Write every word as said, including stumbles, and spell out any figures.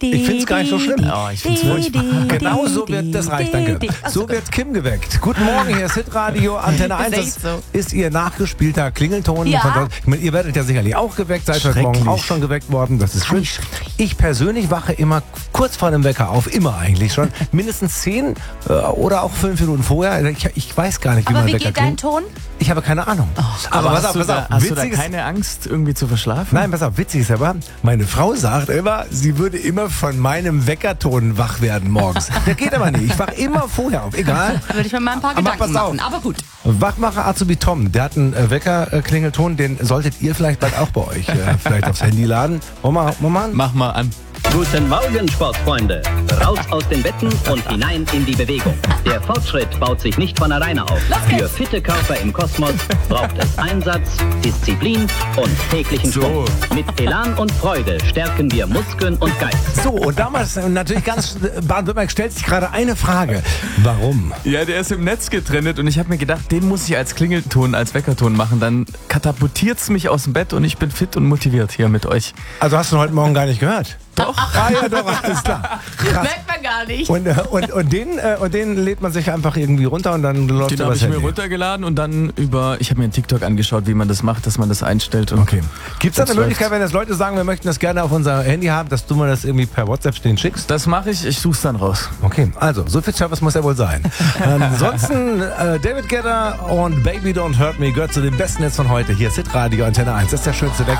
Ich find's gar nicht so schlimm. Oh, ich find's furchtbar. Genau so wird, das reicht, danke. So wird Kim geweckt. Guten Morgen, hier ist Hitradio Antenne eins. Das ist ihr nachgespielter Klingelton. Ja. Ich meine, ihr werdet ja sicherlich auch geweckt, seid heute Morgen auch schon geweckt worden. Das ist schön. Ich persönlich wache immer kurz vor dem Wecker auf, immer eigentlich schon. Mindestens zehn äh, oder auch fünf Minuten vorher. Ich, ich weiß gar nicht, wie Aber mein wie Wecker geht dein klingt. Ton? Ich habe keine Ahnung. Oh, Aber, aber hast, pass auf, du pass da, auf. hast du da Witziges- keine Angst, irgendwie zu verschlafen? Nein, pass auf, witzig ist aber, meine Frau sagt immer, sie würde immer von meinem Weckerton wach werden morgens. Der geht aber nicht. Ich wach immer vorher auf, egal. Würde ich mir mal ein paar Aber Gedanken pass auf. machen. Aber gut. Wachmacher Azubi Tom, der hat einen äh, Wecker-Klingelton, den solltet ihr vielleicht bald auch bei euch äh, vielleicht aufs Handy laden. Wollen wir, wollen wir mal? Mach mal an. Guten Morgen, Sportfreunde. Raus aus den Betten und hinein in die Bewegung. Der Fortschritt baut sich nicht von alleine auf. Für fitte Körper im Kosmos braucht es Einsatz, Disziplin und täglichen Schwung. Mit Elan und Freude stärken wir Muskeln und Geist. So, und damals äh, natürlich ganz äh, Baden-Württemberg stellt sich gerade eine Frage. Warum? Ja, der ist im Netz getrennt und ich habe mir gedacht, den muss ich als Klingelton, als Weckerton machen. Dann katapultiert's mich aus dem Bett und ich bin fit und motiviert hier mit euch. Also hast du heute Morgen gar nicht gehört? Doch. Ah ja, doch, alles klar. Krass. Merkt man gar nicht. Und, äh, und, und, den, äh, und den lädt man sich einfach irgendwie runter und dann läuft Den er habe was ich mir runtergeladen und dann über, ich habe mir einen TikTok angeschaut, wie man das macht, dass man das einstellt. Und Okay. Gibt es da das eine Möglichkeit, läuft. wenn das Leute sagen, wir möchten das gerne auf unser Handy haben, dass du mir das irgendwie per WhatsApp den schickst? Das mache ich, ich such's dann raus. Okay, also, so viel Service muss ja wohl sein. Ansonsten, äh, David Guetta und Baby Don't Hurt Me gehört zu den besten Hits von heute. Hier ist Hitradio Antenne eins. Das ist der schönste Wecker.